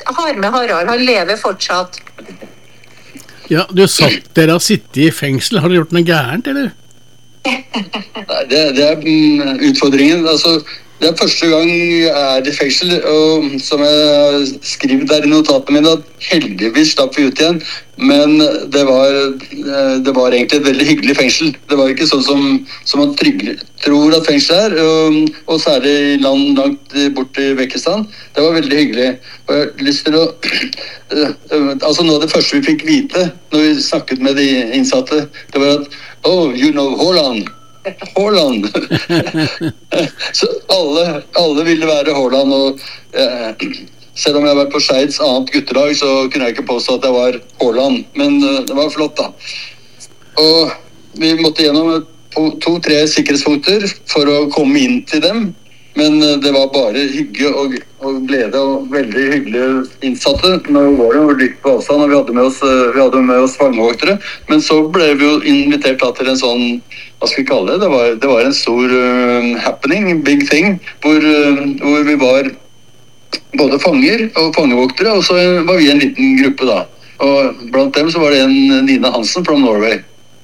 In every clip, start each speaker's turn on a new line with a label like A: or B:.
A: har med Harald, han lever fortsatt.
B: Ja, dere har sittet i fengsel. Har dere gjort noe gærent, eller?
C: Nei, det utfordringen. Altså, det første gang jeg i fengsel, og som jeg skriver der i notatene mine, at heldigvis slapp vi ut igjen. Men det var egentlig et veldig hyggelig fengsel. Det var ikke sånn som man tror at fengsel og særlig i land langt bort i Vekkestan. Det var veldig hyggelig. Og jeg har lyst til å... altså noe av det første vi fikk vite når vi snakket med de innsatte, det var at «Oh, you know Haaland!» Haaland. Så alle ville være Haaland, og selv om jeg har vært på Skeids annet guttelag, så kunne jeg ikke påstå at jeg var Haaland, men det var flott da. Og vi måtte gjennom 2-3 sikkerhetspunkter for å komme inn til dem, men det var bare hygge og glede og veldig hyggelige innsatte. Nå var det jo litt på avstand, og vi hadde med oss fangevoktere, men så ble vi jo invitert til en sånn, hva skal vi kalle det? Det var en stor happening, big thing, hvor vi var både fanger og fangevoktere, og så var vi en liten gruppe da. Og blant dem så var det en Nina Hansen from Norway.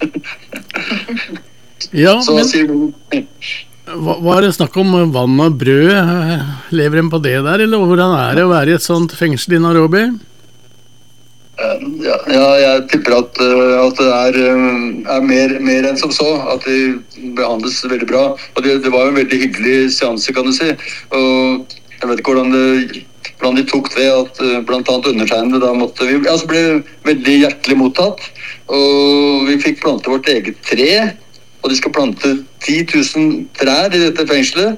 B: Ja,
C: så
B: men
C: sier du...
B: var det snakk om vann og brød? Lever de på det der, eller hvordan det å være i et sånt fengsel i Nairobi?
C: Ja, jeg tipper at det er mer enn som så, at de behandles veldig bra. Og det var jo en veldig hyggelig seanse, kan du si. Og jeg vet ikke hvordan de tok det, at blant annet undertegnede da måtte vi... Altså ble veldig hjertelig mottatt, og vi fikk plante vårt eget tre, og de skal plante 10 000 trær i dette fengselet,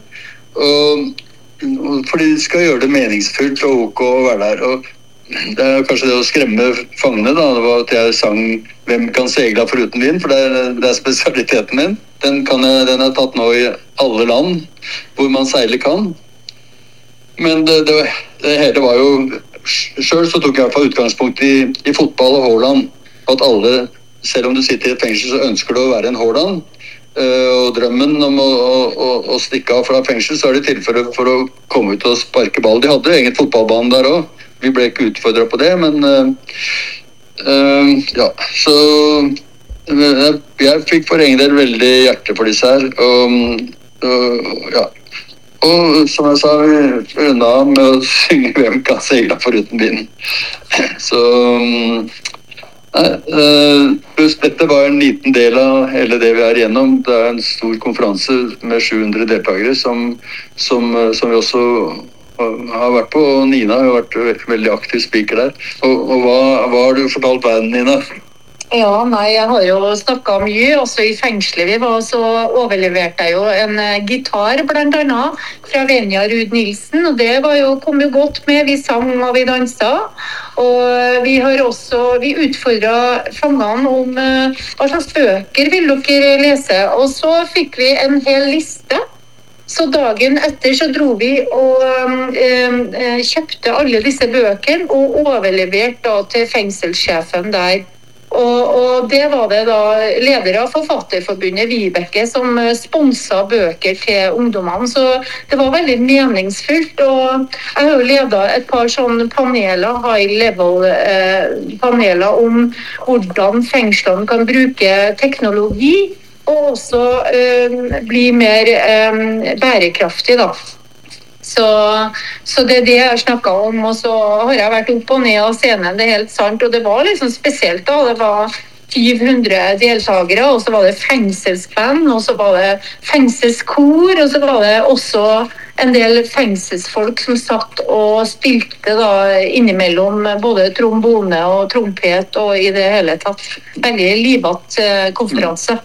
C: fordi de skal gjøre det meningsfullt og ok å være der. Og det er kanskje det å skremme fangene da, det var at jeg sang «Hvem kan segla foruten vind?», for det er spesialiteten min. Den er tatt nå i alle land hvor man seiler kan. Men det hele var jo... Selv så tok jeg i hvert fall utgangspunkt i fotball og Haaland. At alle, selv om du sitter i et fengsel, så ønsker du å være en Haaland. Og drømmen om å stikke av fra fengsel, så er det tilfelle for å komme ut og sparke ball. De hadde jo egen fotballbane der også. Vi ble ikke utfordret på det, men ja, så jeg fikk for egen del veldig hjerte for disse her, og ja. Og som jeg sa, vi rundet av med å synge «Hvem kan segla foruten vind?» Så dette var en liten del av hele det vi er igjennom. Det er en stor konferanse med 700 deltakere som vi også har vært på, og Nina har vært veldig aktiv speaker der. Og hva har du fortalt verden, Nina?
A: Ja, nei, jeg har jo snakket mye, også i fengselet vi var, så overleverte jeg jo en gitar blant annet fra Venja Ruud Nilsen, og det kom jo godt med, vi sang og vi danset, og vi utfordret fangene om hva slags bøker vil dere lese, og så fikk vi en hel liste. Så dagen etter så dro vi og kjøpte alle disse bøkene og overleverte da til fengselssjefen der. Og det var det da leder av Forfatterforbundet Vibeke som sponset bøker til ungdommene, så det var veldig meningsfullt, og jeg har jo ledet et par sånne paneler, high level paneler om hvordan fengslene kan bruke teknologi og også bli mer bærekraftig da. Så det er det jeg har snakket om, og så har jeg vært opp og ned av scenen, det er helt sant, og det var liksom spesielt da, det var 700 deltagere, og så var det fengselsband, og så var det fengselskor, og så var det også en del fengselsfolk som satt og spilte da innimellom både trombone og trompet, og i det hele tatt veldig livat konferanse.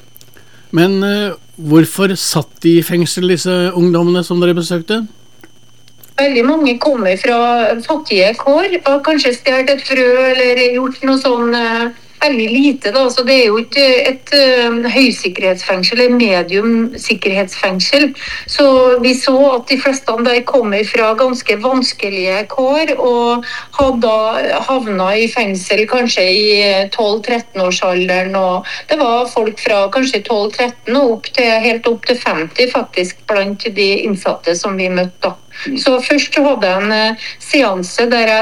B: Men hvorfor satt de i fengsel, disse ungdommene som dere besøkte?
A: Veldig mange kommer fra fattige kår, og kanskje stjert et frø eller gjort noe sånn veldig lite da, så det er jo ikke et høysikkerhetsfengsel, et mediumsikkerhetsfengsel. Så vi så at de fleste der kommer fra ganske vanskelige kår, og hadde havnet i fengsel kanskje i 12-13-årsalderen, og det var folk fra kanskje 12-13 og helt opp til 50 faktisk blant de innsatte som vi møtte da. Så først hadde jeg en seanse der jeg